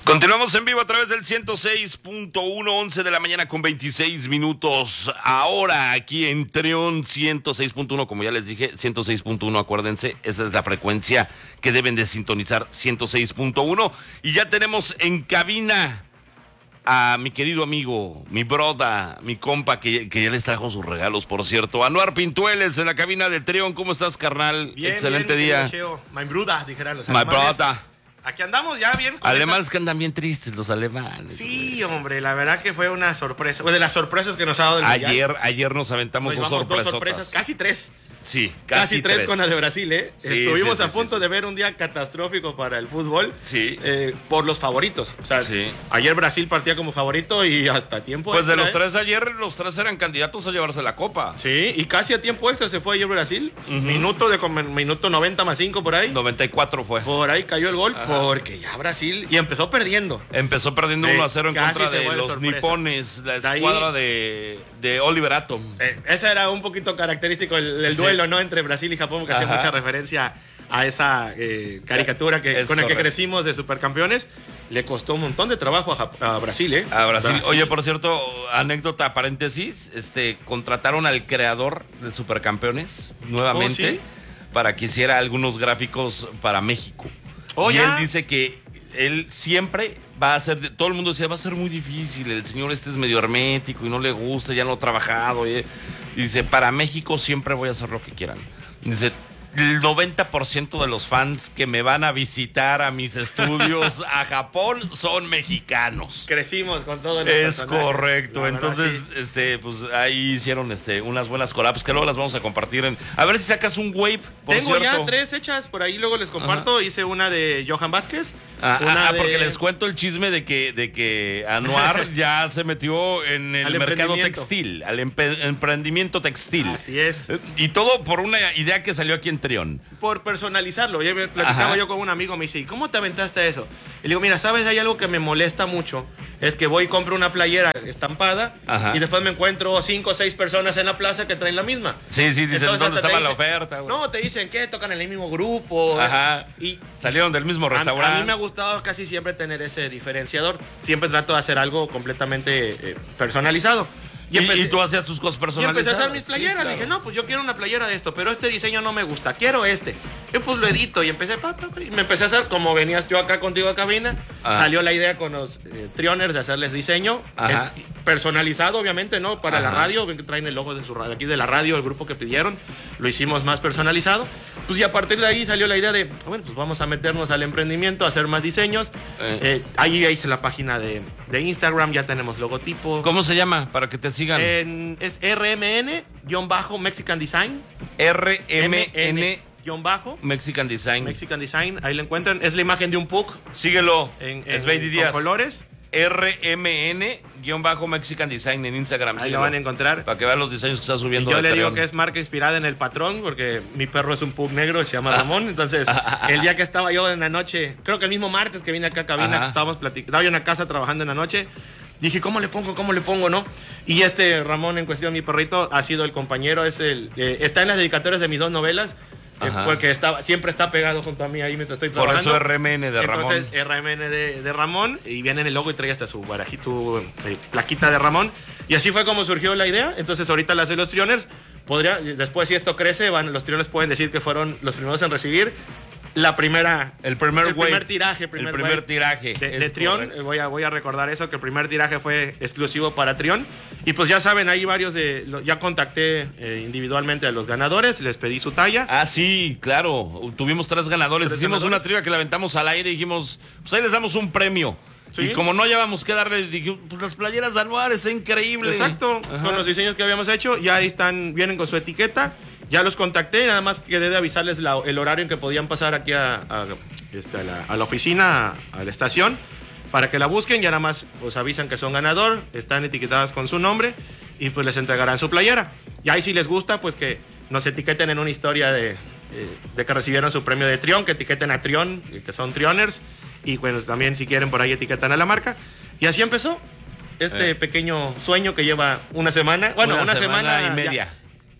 Continuamos en vivo a través del 106.1, 11 de la mañana con 26 minutos. Ahora aquí en Trión 106.1, como ya les dije, 106.1, acuérdense, esa es la frecuencia que deben de sintonizar, 106.1. Y ya tenemos en cabina a mi querido amigo, mi broda, mi compa, que ya les trajo sus regalos, por cierto. Anuar Pintueles en la cabina de Trión. ¿Cómo estás, carnal? Bien, excelente bien, día. My bruda, dijeran los My alemanes. brother. Aquí andamos ya bien. Alemanes que andan bien tristes, los alemanes. Sí, hombre, la verdad que fue una sorpresa. De las sorpresas que nos ha dado el Mundial. Ayer nos aventamos Nos llevamos dos dos sorpresas, casi tres. Sí, Casi tres con la de Brasil, ¿eh? Sí, Estuvimos sí, a punto sí. de ver un día catastrófico para el fútbol. Sí. Por los favoritos. O sea, Sí. ayer Brasil partía como favorito y hasta tiempo Pues de extra, los tres ayer, los tres eran candidatos a llevarse la copa. Sí, y casi a tiempo extra se fue ayer Brasil. Minuto 90 más 5 por ahí. 94 fue. Por ahí cayó el gol. Ajá. Porque ya Brasil. Y empezó perdiendo. Empezó perdiendo 1-0 en Casi contra se de fue de los sorpresa. nipones, la De ahí- escuadra de Oliver Atom. Ese era un poquito característico el Sí. duelo, ¿no? Entre Brasil y Japón, que hacía Ajá. mucha referencia a esa caricatura Es con la que correcto. crecimos de supercampeones. Le costó un montón de trabajo a Brasil, ¿eh? A Brasil. Oye, por cierto, anécdota, paréntesis, contrataron al creador de Supercampeones nuevamente ¿Oh, sí? para que hiciera algunos gráficos para México. Oh, y ¿ya? él dice que él siempre va a ser, todo el mundo decía, va a ser muy difícil, el señor es medio hermético y no le gusta, ya no ha trabajado. Y dice, para México siempre voy a hacer lo que quieran. Dice, el 90% de los fans que me van a visitar a mis estudios a Japón son mexicanos. Crecimos con todo el Es correcto, entonces pues ahí hicieron unas buenas collabs que luego las vamos a compartir a ver si sacas un wave, por Tengo cierto. ya 3 hechas, por ahí luego les comparto. Ajá. Hice una de Johan Vázquez. una Porque de- les cuento el chisme de que Anuar ya se metió en el Al mercado emprendimiento. textil, al emprendimiento textil. Así es. Y todo por una idea que salió aquí en Trión. Por personalizarlo. Ya me platicaba Ajá. yo con un amigo, me dice, ¿y cómo te aventaste eso? Y le digo, mira, ¿sabes? Hay algo que me molesta mucho. Es que voy y compro una playera estampada. Ajá. Y después me encuentro 5 o 6 personas en la plaza que traen la misma. Sí, dicen, Entonces, ¿dónde hasta te estaba la dicen, oferta, güey? No, te dicen que tocan en el mismo grupo. Ajá. Y Salieron del mismo a restaurante. mí me ha gustado casi siempre tener ese diferenciador. Siempre trato de hacer algo completamente personalizado. Y tú hacías tus cosas Y personalizadas. empecé a hacer mis Sí, playeras. claro. Dije, no, pues yo quiero una playera de esto, pero este diseño no me gusta, quiero este. Yo pues lo edito y empecé, y me empecé a hacer como venías yo acá contigo a cabina. Ajá. Salió la idea con los Trioners de hacerles diseño. Ajá. Personalizado, obviamente, ¿no? Para la Ajá. radio, ven que traen el logo de su radio, aquí de la radio, el grupo que pidieron. Lo hicimos más personalizado. Pues y a partir de ahí salió la idea de, bueno, pues vamos a meternos al emprendimiento, a hacer más diseños. Ahí hice la página de Instagram, ya tenemos logotipo. ¿Cómo se llama? Para que te sigan. Es RMN-Mexican Design. RMN Mexican Mexican Design. Ahí lo encuentran. Es la imagen de un puck Síguelo. en Sveidi con Díaz. colores. RMN-Mexican Design en Instagram. Ahí síguelo. lo van a encontrar. Para que vean los diseños que está subiendo. Yo de le digo Trión. que es marca inspirada en el patrón, porque mi perro es un pug negro, se llama Ramón. Entonces, el día que estaba yo en la noche, creo que el mismo martes que vine acá a cabina, Ajá. que estábamos platicando, estaba yo en la casa trabajando en la noche, dije, ¿cómo le pongo, no? Y Ramón en cuestión, mi perrito, ha sido el compañero, está en las dedicatorias de mis 2 novelas, Ajá. porque siempre está pegado junto a mí ahí mientras estoy Por trabajando. eso RMN de Ramón. Entonces, RMN de Ramón, y viene en el logo y trae hasta su barajito, plaquita de Ramón. Y así fue como surgió la idea. Entonces, ahorita las de los Trioners, después si esto crece, los Trioners pueden decir que fueron los primeros en recibir el primer tiraje. El primer tiraje. De Es Trión. correcto. Voy a recordar eso, que el primer tiraje fue exclusivo para Trión. Y pues ya saben, hay varios ya contacté individualmente a los ganadores, les pedí su talla. Ah, sí, claro. Tuvimos 3 ganadores. 3 Hicimos ganadores. una trivia que la aventamos al aire y dijimos, pues ahí les damos un premio. Sí. Y como no llevamos que darle, dijimos, pues las playeras de Anuar, está increíble. Exacto, Ajá. con los diseños que habíamos hecho, ya ahí vienen con su etiqueta. Ya los contacté, nada más quedé de avisarles el horario en que podían pasar aquí a la oficina, a la estación, para que la busquen. Ya nada más os avisan que son ganador, están etiquetadas con su nombre y pues les entregarán su playera. Y ahí si les gusta, pues que nos etiqueten en una historia de que recibieron su premio de Trión, que etiqueten a Trión, que son Trioners. Y bueno, también si quieren por ahí etiquetan a la marca. Y así empezó pequeño sueño que lleva una semana. Bueno, una semana y media.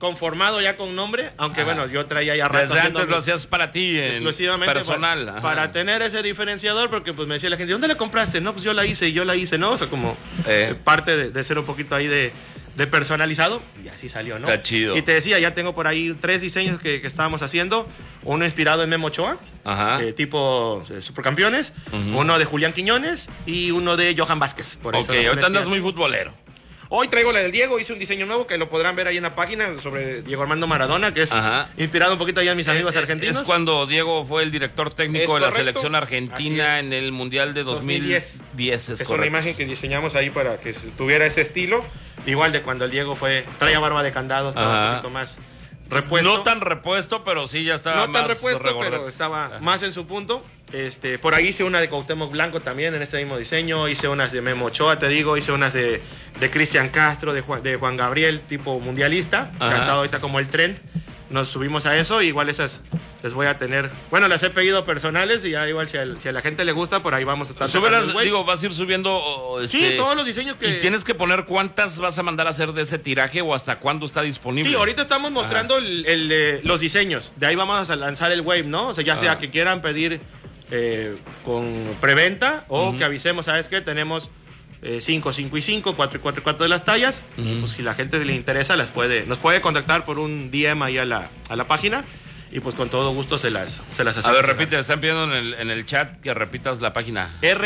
conformado ya con nombre, aunque bueno, yo traía ya rato desde antes lo hacías para ti, exclusivamente personal. Para tener ese diferenciador, porque pues me decía la gente, ¿dónde la compraste? No, pues yo la hice, ¿no? O sea, como parte de ser un poquito ahí de personalizado, y así salió, ¿no? Está chido. Y te decía, ya tengo por ahí 3 diseños que estábamos haciendo, uno inspirado en Memo Ochoa, tipo Supercampeones, uno de Julián Quiñones y uno de Johan Vázquez. Por eso ahorita andas muy futbolero. Hoy traigo la del Diego, hice un diseño nuevo que lo podrán ver ahí en la página sobre Diego Armando Maradona, que es inspirado un poquito ahí en mis amigos argentinos. Es cuando Diego fue el director técnico de la selección argentina en el Mundial de 2010. Es una imagen que diseñamos ahí para que tuviera ese estilo, igual de cuando el Diego traía barba de candado, estaba un poquito más repuesto. No tan repuesto, pero sí ya estaba más repuesto, pero estaba más en su punto. Por ahí hice una de Cuauhtémoc Blanco también en este mismo diseño, hice unas de Memo Ochoa, te digo, hice unas de Cristian Castro, de Juan Gabriel, tipo mundialista, que ha estado ahorita como el trend. Nos subimos a eso, igual esas les voy a tener, bueno, las he pedido personales y ya igual si a la gente le gusta, por ahí vamos a estar. Vas a ir subiendo sí, todos los diseños que... ¿Y tienes que poner cuántas vas a mandar a hacer de ese tiraje o hasta cuándo está disponible? Sí, ahorita estamos mostrando los diseños, de ahí vamos a lanzar el wave, ¿no? O sea, ya sea que quieran pedir con preventa o que avisemos, ¿sabes qué? Tenemos 5, 5 y 5, 4 y 4 y 4 de las tallas. Pues si la gente le interesa, nos puede contactar por un DM ahí a la página y pues con todo gusto se las hacemos. A ver, repite, están pidiendo en el chat que repitas la página.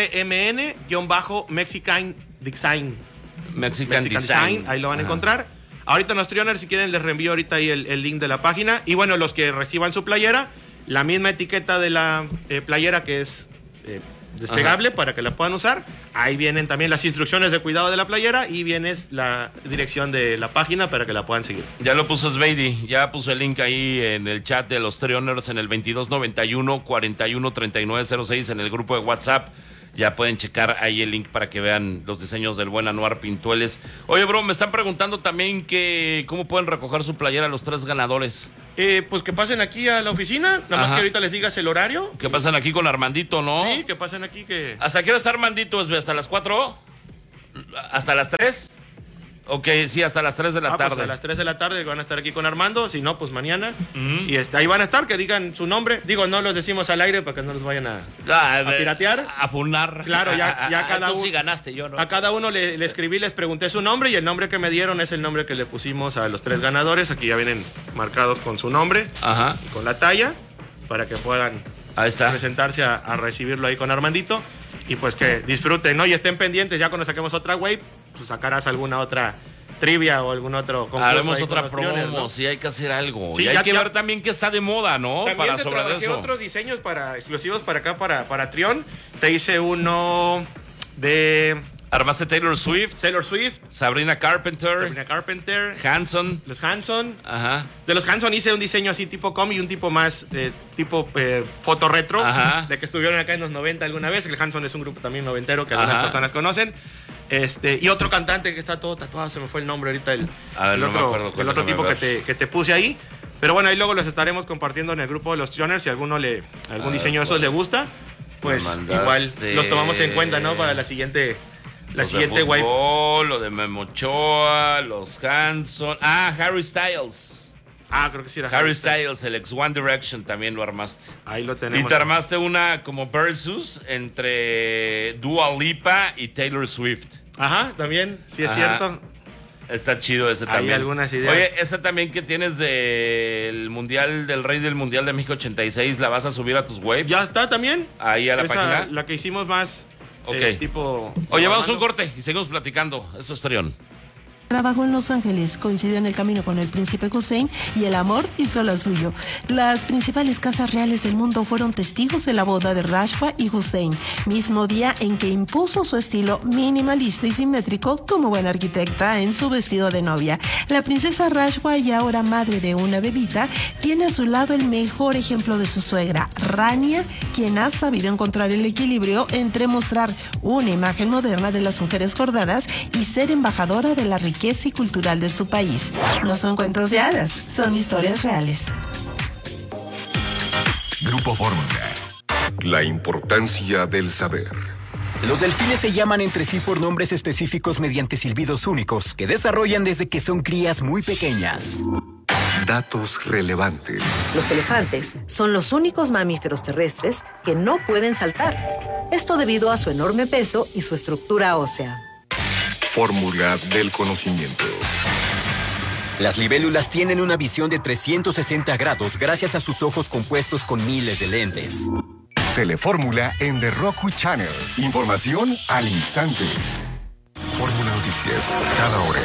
RMN-Mexican Design. Mexican Design, ahí lo van a encontrar. Ahorita los Trioners, si quieren, les reenvío ahorita ahí el link de la página. Y bueno, los que reciban su playera, la misma etiqueta de la playera que es despegable para que la puedan usar. Ahí vienen también las instrucciones de cuidado de la playera y viene la dirección de la página para que la puedan seguir. Ya lo puso Sveidi, ya puso el link ahí en el chat de los Trioners en el 2291-413906 en el grupo de WhatsApp. Ya pueden checar ahí el link para que vean los diseños del buen Anuar Pintueles. Oye, bro, me están preguntando también que cómo pueden recoger su playera los 3 ganadores. Pues que pasen aquí a la oficina, nada más que ahorita les digas el horario. Que pasen aquí con Armandito, ¿no? Sí, que pasen aquí que... ¿Hasta qué hora está Armandito? ¿Hasta las 4? ¿Hasta las 3? Ok, sí, hasta las 3 de la tarde. Pues a las 3 de la tarde van a estar aquí con Armando, si no, pues mañana. Y ahí van a estar, que digan su nombre. Digo, no los decimos al aire para que no los vayan a piratear. A funar. Claro, ya cada uno... Tú sí ganaste, yo no. A cada uno le escribí, les pregunté su nombre y el nombre que me dieron es el nombre que le pusimos a los 3 ganadores. Aquí ya vienen marcados con su nombre y con la talla para que puedan presentarse a recibirlo ahí con Armandito. Y pues que disfruten, ¿no? Y estén pendientes, ya cuando saquemos otra wave, pues sacarás alguna otra trivia o algún otro concurso. Haremos otra promo, ¿no? Sí, hay que hacer algo. Sí, y hay que ver también que está de moda, ¿no? También para sobre eso. Otros diseños exclusivos para acá, para Trión. Te hice uno de... Armaste Taylor Swift, Sabrina Carpenter, Hanson. Los Hanson. De los Hanson hice un diseño así tipo cómic y un tipo más tipo foto retro, de que estuvieron acá en los 90 alguna vez. El Hanson es un grupo también noventero que algunas personas conocen. Y otro cantante que está todo tatuado, se me fue el nombre ahorita, el otro tipo que te puse ahí. Pero bueno, ahí luego los estaremos compartiendo en el grupo de los Trioners. Si algún diseño de esos le gusta, pues igual los tomamos en cuenta, ¿no? Para la siguiente wave. Lo de Memo Ochoa, los Hanson. Harry Styles. Creo que sí era Harry Styles, el ex One Direction, también lo armaste. Ahí lo tenemos. Y te armaste una como versus entre Dua Lipa y Taylor Swift. También, sí es cierto. Está chido ese también. Hay algunas ideas. Oye, esa también que tienes del Mundial, del Rey del Mundial de México 86, ¿la vas a subir a tus waves? Ya está también. Ahí a la página. La que hicimos más tipo... Oye, vamos a un corte y seguimos platicando. Esto es Trión. Trabajó en Los Ángeles, coincidió en el camino con el príncipe Hussein y el amor hizo lo suyo. Las principales casas reales del mundo fueron testigos de la boda de Rashwa y Hussein, mismo día en que impuso su estilo minimalista y simétrico como buena arquitecta en su vestido de novia. La princesa Rashwa, y ahora madre de una bebita, tiene a su lado el mejor ejemplo de su suegra, Rania, quien ha sabido encontrar el equilibrio entre mostrar una imagen moderna de las mujeres jordanas y ser embajadora de la riqueza y cultural de su país. No son cuentos de hadas, son historias reales. Grupo Fórmula. La importancia del saber. Los delfines se llaman entre sí por nombres específicos mediante silbidos únicos que desarrollan desde que son crías muy pequeñas. Datos relevantes. Los elefantes son los únicos mamíferos terrestres que no pueden saltar. Esto debido a su enorme peso y su estructura ósea. Fórmula del conocimiento. Las libélulas tienen una visión de 360 grados gracias a sus ojos compuestos con miles de lentes. Telefórmula en The Roku Channel. Información al instante. Fórmula Noticias, cada hora.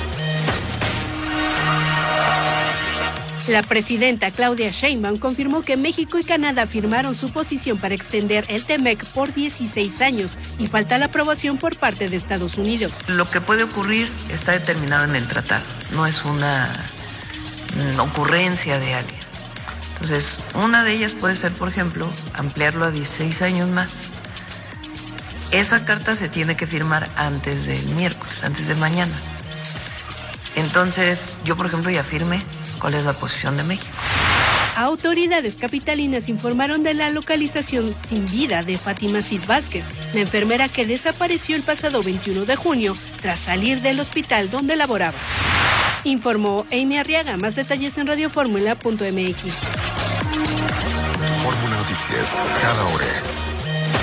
La presidenta Claudia Sheinbaum confirmó que México y Canadá firmaron su posición para extender el TEMEC por 16 años y falta la aprobación por parte de Estados Unidos. Lo que puede ocurrir está determinado en el tratado, no es una ocurrencia de alguien. Entonces, una de ellas puede ser, por ejemplo, ampliarlo a 16 años más. Esa carta se tiene que firmar antes del miércoles, antes de mañana. Entonces, yo, por ejemplo, ya firmé. ¿Cuál es la posición de México? Autoridades capitalinas informaron de la localización sin vida de Fátima Cid Vázquez, la enfermera que desapareció el pasado 21 de junio tras salir del hospital donde laboraba. Informó Amy Arriaga. Más detalles en radioformula.mx. Fórmula Noticias, cada hora.